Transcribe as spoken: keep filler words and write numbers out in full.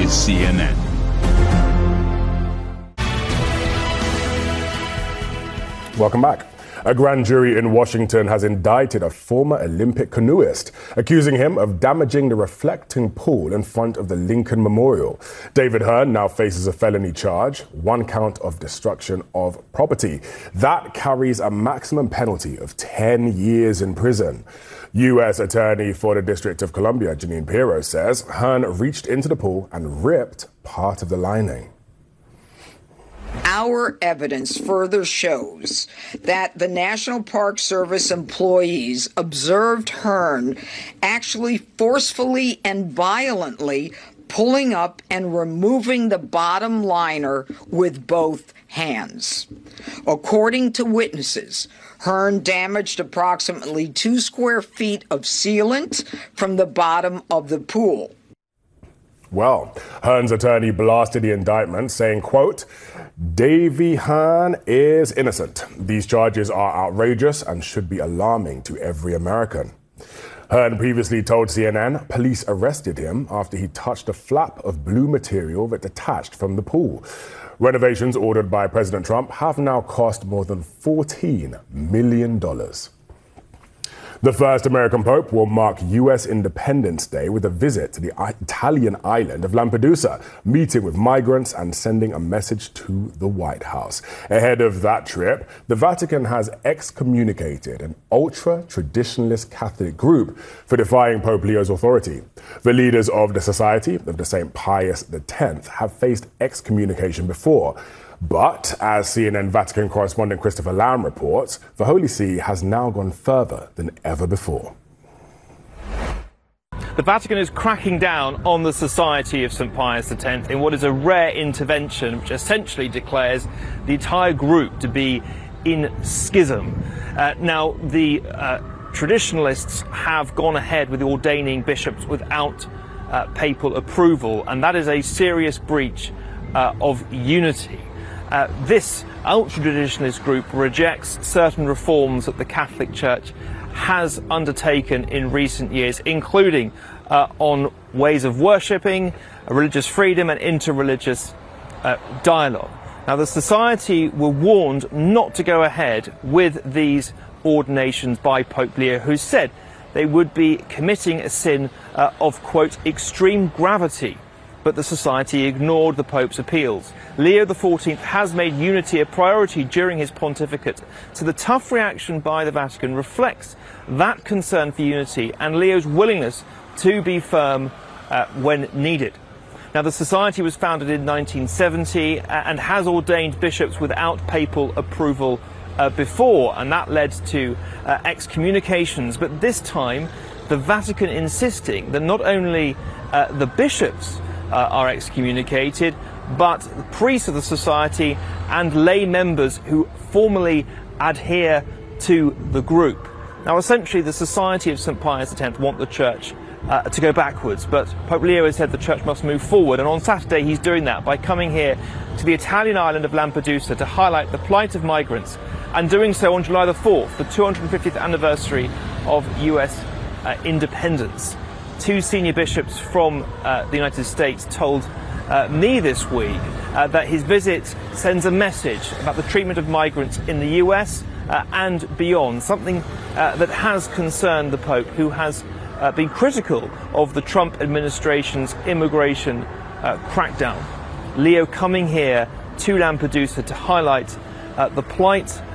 is C N N. Welcome back. A grand jury in Washington has indicted a former Olympic canoeist, accusing him of damaging the reflecting pool in front of the Lincoln Memorial. David Hearn now faces a felony charge, one count of destruction of property. That carries a maximum penalty of ten years in prison. U S Attorney for the District of Columbia, Jeanine Pirro, says Hearn reached into the pool and ripped part of the lining. Our evidence further shows that the National Park Service employees observed Hearn actually forcefully and violently pulling up and removing the bottom liner with both hands. According to witnesses, Hearn damaged approximately two square feet of sealant from the bottom of the pool. Well, Hearn's attorney blasted the indictment, saying, quote, Davy Hearn is innocent. These charges are outrageous and should be alarming to every American. Hearn previously told C N N police arrested him after he touched a flap of blue material that detached from the pool. Renovations ordered by President Trump have now cost more than fourteen million dollars. The first American Pope will mark U S Independence Day with a visit to the Italian island of Lampedusa, meeting with migrants and sending a message to the White House. Ahead of that trip, the Vatican has excommunicated an ultra-traditionalist Catholic group for defying Pope Leo's authority. The leaders of the Society of the Saint Pius the tenth have faced excommunication before. But, as C N N Vatican correspondent Christopher Lamb reports, the Holy See has now gone further than ever before. The Vatican is cracking down on the Society of Saint Pius the tenth in what is a rare intervention which essentially declares the entire group to be in schism. Uh, now, the uh, traditionalists have gone ahead with ordaining bishops without uh, papal approval, and that is a serious breach uh, of unity. Uh, this ultra-traditionalist group rejects certain reforms that the Catholic Church has undertaken in recent years, including uh, on ways of worshipping, religious freedom and interreligious uh, dialogue. Now, the Society were warned not to go ahead with these ordinations by Pope Leo, who said they would be committing a sin uh, of, quote, extreme gravity. But the Society ignored the Pope's appeals. Leo the fourteenth has made unity a priority during his pontificate, so the tough reaction by the Vatican reflects that concern for unity and Leo's willingness to be firm uh, when needed. Now, the Society was founded in nineteen seventy and has ordained bishops without papal approval uh, before, and that led to uh, excommunications. But this time, the Vatican insisting that not only uh, the bishops Uh, are excommunicated, but the priests of the Society and lay members who formally adhere to the group. Now, essentially, the Society of Saint Pius the tenth want the Church uh, to go backwards, but Pope Leo has said the Church must move forward, and on Saturday he's doing that by coming here to the Italian island of Lampedusa to highlight the plight of migrants, and doing so on July the fourth, the two hundred fiftieth anniversary of U S uh, independence. Two senior bishops from uh, the United States told uh, me this week uh, that his visit sends a message about the treatment of migrants in the U S uh, and beyond, something uh, that has concerned the Pope, who has uh, been critical of the Trump administration's immigration uh, crackdown. Leo coming here to Lampedusa to highlight uh, the plight